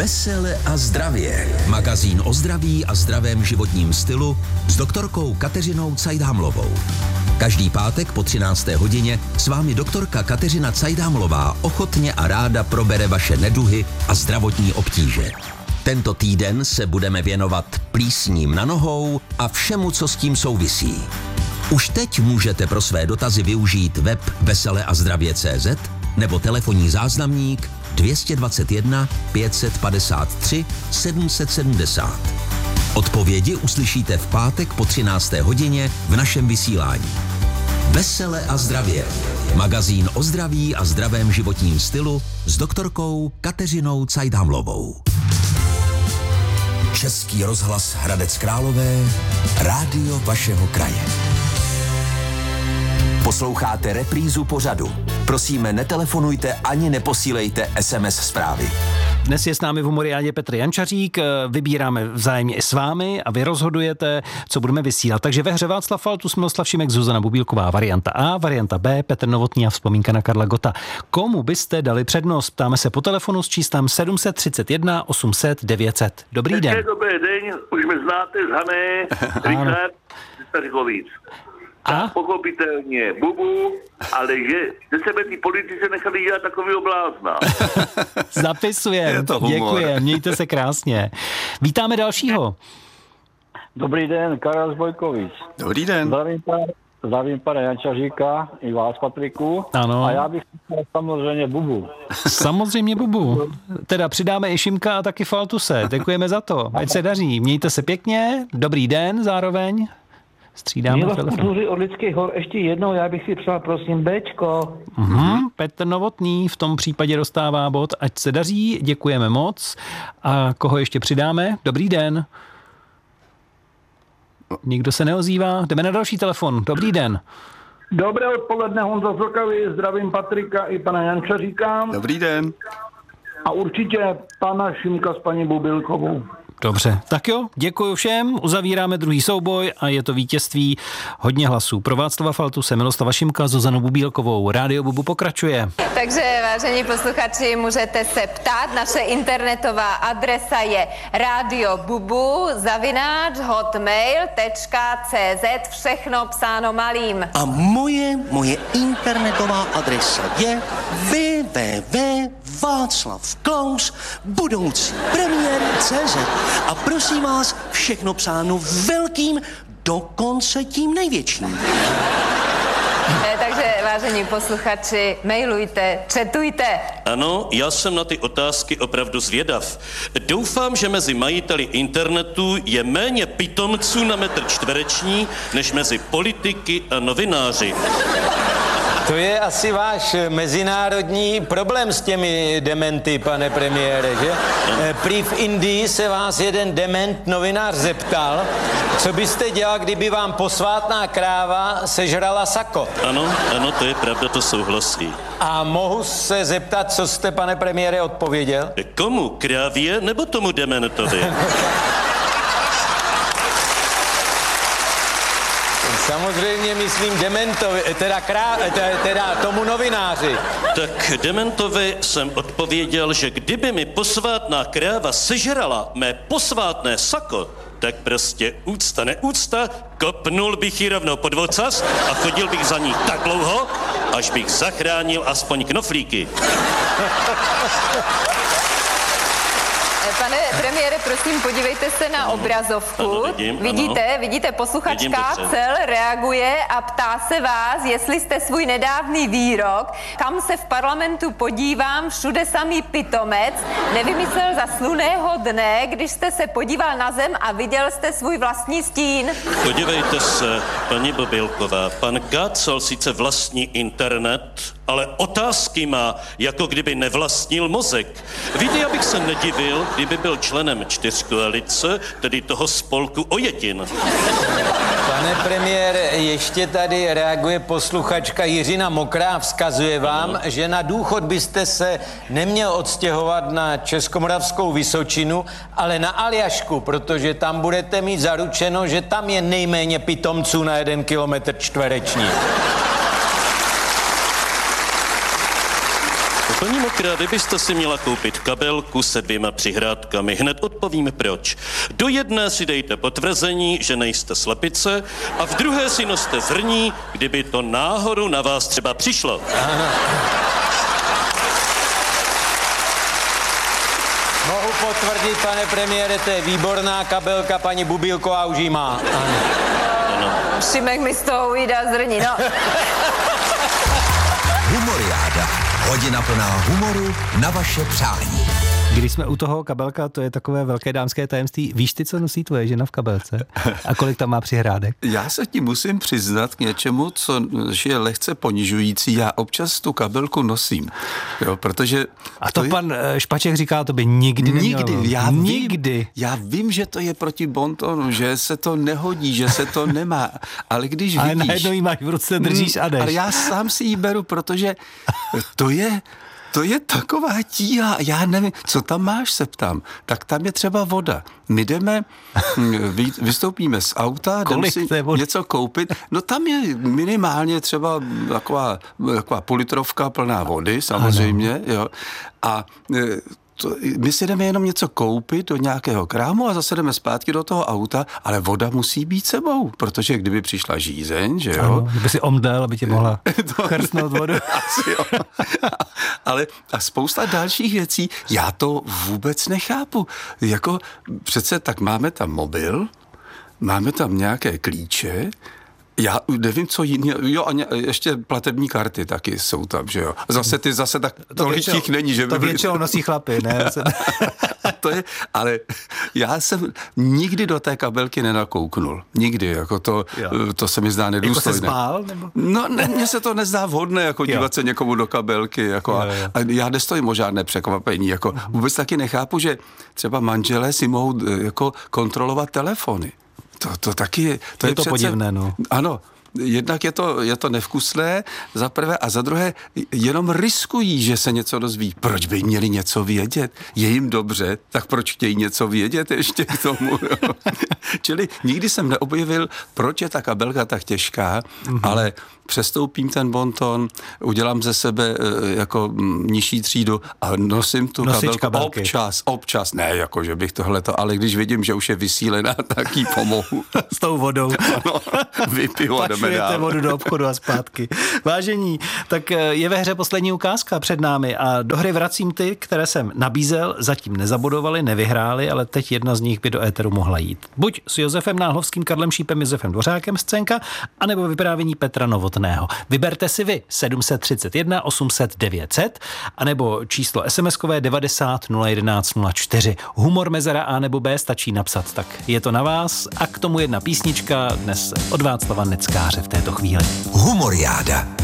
Vesele a zdravě. Magazín o zdraví a zdravém životním stylu s doktorkou Kateřinou Cajdámlovou. Každý pátek po 13. hodině s vámi doktorka Kateřina Cajdámlová ochotně a ráda probere vaše neduhy a zdravotní obtíže. Tento týden se budeme věnovat plísním na nohou a všemu, co s tím souvisí. Už teď můžete pro své dotazy využít web veseleazdravě.cz nebo telefonní záznamník 221 553 770. Odpovědi uslyšíte v pátek po 13. hodině v našem vysílání. Vesele a zdravě. Magazín o zdraví a zdravém životním stylu s doktorkou Kateřinou Cajdámlovou. Český rozhlas Hradec Králové, rádio vašeho kraje. Posloucháte reprízu pořadu. Prosíme, netelefonujte ani neposílejte SMS zprávy. Dnes je s námi v Humoriádě Petr Jančařík, vybíráme vzájemně i s vámi a vy rozhodujete, co budeme vysílat. Takže ve hře Václav Faltus, Miloslav Šimek, Zuzana Bubílková, varianta A, varianta B, Petr Novotný a vzpomínka na Karla Gotta. Komu byste dali přednost? Ptáme se po telefonu s číslem 731 800 900. Dobrý den. Dobrý den, už mě znáte z Hané, Richard, řekl víc. A? Pochopitelně Bubu, ale že ze sebe ty politici nechali dělat takovýho blázna. Zapisujem, děkujem, mějte se krásně. Vítáme dalšího. Dobrý den, Karel z Bojkovic. Dobrý den. Zdravím pana Jančaříka i vás, Patriku. Ano. A já bych chtěl samozřejmě Bubu. Samozřejmě Bubu. Teda přidáme i Šimka a taky Faltuse. Děkujeme za to. Ať se daří. Mějte se pěkně. Dobrý den zároveň. Střídáme telefon. Od Lidských hor ještě jednou, já bych si přál, prosím, Bčko. Petr Novotný v tom případě dostává bod. Ať se daří, děkujeme moc. A koho ještě přidáme? Dobrý den. Nikdo se neozývá. Jdeme na další telefon. Dobrý den. Dobré odpoledne, Honza Zlkavý, zdravím Patrika i pana Jančaříka. Dobrý den. A určitě pana Šimka s paní Bubílkovou. Dobře, tak jo, děkuji všem, uzavíráme druhý souboj a je to vítězství. Hodně hlasů pro Václava Faltuse, Miloslava Šimka, Zuzanu Bubílkovou. Rádio Bubu pokračuje. Takže, vážení posluchači, můžete se ptát. Naše internetová adresa je radiobubu@hotmail.cz, všechno psáno malým. A moje internetová adresa je www.václavklaus budoucí premiér.cz. A prosím vás, všechno psáno velkým, dokonce tím největším. Takže, vážení posluchači, mailujte, chatujte. Ano, já jsem na ty otázky opravdu zvědav. Doufám, že mezi majiteli internetu je méně pitomců na metr čtvereční, než mezi politiky a novináři. To je asi váš mezinárodní problém s těmi dementy, pane premiére, že? Prý v Indii se vás jeden dement novinář zeptal, co byste dělal, kdyby vám posvátná kráva sežrala sako. Ano, to je pravda, to souhlasí. A mohu se zeptat, co jste, pane premiére, odpověděl? Komu? Krávě nebo tomu dementovi? Samozřejmě myslím dementovi, teda tomu novináři. Tak dementovi jsem odpověděl, že kdyby mi posvátná kráva sežrala mé posvátné sako, tak prostě úcta neúcta, kopnul bych ji rovnou pod ocas a chodil bych za ní tak dlouho, až bych zachránil aspoň knoflíky. Pane premiére, prosím, podívejte se na obrazovku. Ano, Vidíte, posluchačka Cel reaguje a ptá se vás, jestli jste svůj nedávný výrok, kam se v parlamentu podívám, všude samý pitomec, nevymyslel za slunného dne, když jste se podíval na zem a viděl jste svůj vlastní stín. Podívejte se, paní Bobílková, pan Gácal sice vlastní internet, ale otázky má, jako kdyby nevlastnil mozek. Víte, já bych se nedivil, kdyby byl členem čtyřkoalice, tedy toho spolku Ojetin. Pane premiére, ještě tady reaguje posluchačka Jiřina Mokrá, vzkazuje vám, že na důchod byste se neměl odstěhovat na Českomoravskou Vysočinu, ale na Aljašku, protože tam budete mít zaručeno, že tam je nejméně pitomců na 1 kilometr čtvereční. Paní Sakra, vy byste si měla koupit kabelku se 2 přihrádkami. Hned odpovím proč. Do jedné si dejte potvrzení, že nejste slepice, a v druhé si noste zrní, kdyby to náhodou na vás třeba přišlo. Ano. Mohu potvrdit, pane premiére, to je výborná kabelka, paní Bubílková už jí má. Ano. Šimek mi z toho ujídá zrní, no. Humoriáda. Hodina plná humoru na vaše přání. Když jsme u toho kabelka, to je takové velké dámské tajemství. Víš ty, co nosí tvoje žena v kabelce? A kolik tam má přihrádek? Já se ti musím přiznat k něčemu, co je lehce ponižující. Já občas tu kabelku nosím, jo, protože... A to pan Špaček říká, to by nikdy neměl. Nikdy. Já vím, že to je proti bontonu, že se to nehodí, že se to nemá, ale když ale vidíš... Ale najednou jí máš v ruce, držíš a jdeš. Ale já sám si ji beru, protože to je taková tíha, já nevím, co tam máš, se ptám. Tak tam je třeba voda. My jdeme, vystoupíme z auta, jdeme si něco koupit, no tam je minimálně třeba taková půlitrovka plná vody, samozřejmě, jo. A my si jdeme jenom něco koupit do nějakého krámu a zase jdeme zpátky do toho auta, ale voda musí být sebou, protože kdyby přišla žízeň, že jo. Ano, kdyby si omdlel, aby tě mohla chrstnout vodu. Asi jo. Ale a spousta dalších věcí, já to vůbec nechápu. Jako přece tak máme tam mobil, máme tam nějaké klíče, já nevím, co jiného. Jo, a ještě platební karty taky jsou tam, že jo. Zase tak tolik těch není, že by... To většinou nosí chlapy, ne? To je, ale já jsem nikdy do té kabelky nenakouknul. Nikdy, jako to se mi zdá nedůstojné. Jako se spál? Nebo? No, mně se to nezdá vhodné, jako dívat se někomu do kabelky, jako a já nestojím o žádné překvapení, jako vůbec taky nechápu, že třeba manželé si mohou jako kontrolovat telefony. To taky je to přece podivné, no. Ano, jednak je to nevkusné, za prvé, a za druhé jenom riskují, že se něco dozví. Proč by měli něco vědět? Je jim dobře, tak proč chtějí něco vědět ještě k tomu? Čili nikdy jsem neobjevil, proč je ta kabelka tak těžká, ale přestoupím ten bonton, udělám ze sebe jako nižší třídu a nosím tu kabelku občas, ne, jako že bych tohleto, ale když vidím, že už je vysílená, tak jí pomohu. S tou vodou. Ano, vypiju a jdeme dál. Vodu do obchodu a zpátky. Vážení, tak je ve hře poslední ukázka před námi a do hry vracím ty, které jsem nabízel, zatím nezabodovali, nevyhráli, ale teď jedna z nich by do éteru mohla jít. Buď s Josefem Náhlovským, Karlem Šípem, Josefem Dvořákem scénka, anebo vyprávění Petra Novotného. Vyberte si vy 731 800 900, anebo číslo SMS-kové 90 011 04. Humor mezera A nebo B stačí napsat, tak je to na vás a k tomu jedna písnička dnes od Václava Neckáře v této chvíli. Humoriáda.